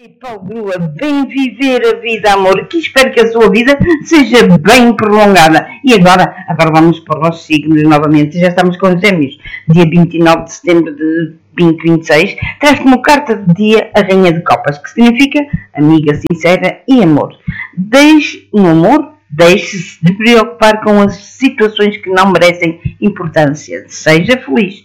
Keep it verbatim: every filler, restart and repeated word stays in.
Paulo Grua, bem viver a vida, amor, que espero que a sua vida seja bem prolongada. E agora, agora vamos para os signos novamente, já estamos com os Gêmeos, dia vinte e nove de setembro de vinte e vinte e seis, traz como carta de dia a Rainha de Copas, que significa amiga sincera e amor. Deixe no amor, deixe-se de preocupar com as situações que não merecem importância, seja feliz.